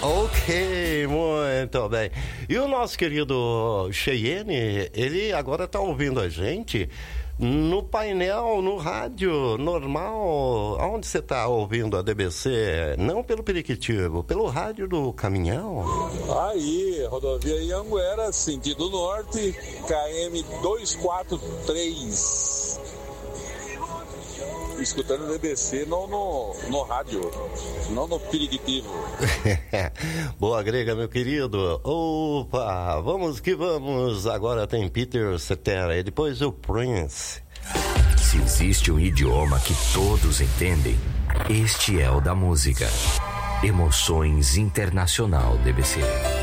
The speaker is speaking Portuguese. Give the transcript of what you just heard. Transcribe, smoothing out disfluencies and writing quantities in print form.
Ok, muito bem. E o nosso querido Cheyenne, ele agora está ouvindo a gente no painel, no rádio normal. Aonde você está ouvindo a DBC? Não pelo Periquitivo, pelo rádio do caminhão. Aí, rodovia Ianguera, sentido norte, KM 243. Escutando o DBC no rádio, não no Periquitivo. Boa, Grega, meu querido. Opa, vamos que vamos. Agora tem Peter Cetera e depois o Prince. Se existe um idioma que todos entendem, este é o da música. Emoções Internacional DBC.